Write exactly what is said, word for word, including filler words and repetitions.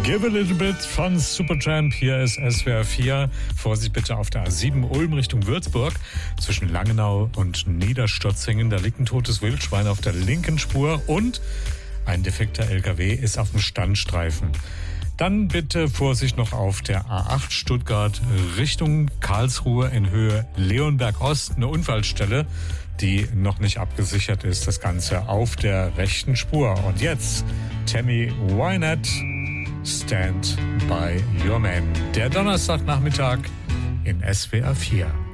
Give a little bit von Supertramp. Hier ist S W R vier. Vorsicht bitte auf der A sieben Ulm Richtung Würzburg. Zwischen Langenau und Niederstotzingen. Da liegt ein totes Wildschwein auf der linken Spur und ein defekter L K W ist auf dem Standstreifen. Dann bitte Vorsicht noch auf der A acht Stuttgart Richtung Karlsruhe in Höhe Leonberg Ost. Eine Unfallstelle, die noch nicht abgesichert ist. Das Ganze auf der rechten Spur. Und jetzt Tammy Wynette, Stand by Your Man. Der Donnerstagnachmittag in S W R vier.